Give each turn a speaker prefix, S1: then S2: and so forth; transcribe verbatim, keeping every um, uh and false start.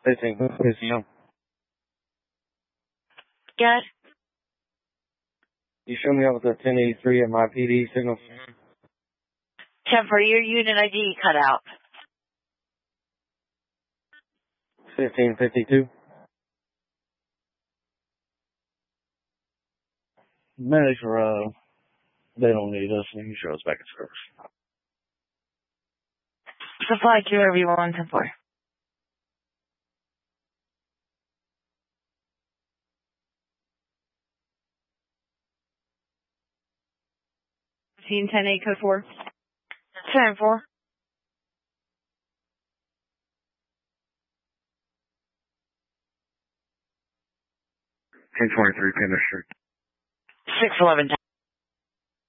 S1: fifteen fifty.
S2: Good.
S1: You show me up with the ten eighty-three at my P D signal.
S2: ten for your unit I D cut out.
S1: fifteen fifty-two.
S3: Medics are, uh, they don't need us. You can show us back in service.
S2: Supply Q R V one ten four.
S4: fifteen ten eight code four.
S2: ten four.
S3: ten twenty-three Pender Street.
S2: six eleven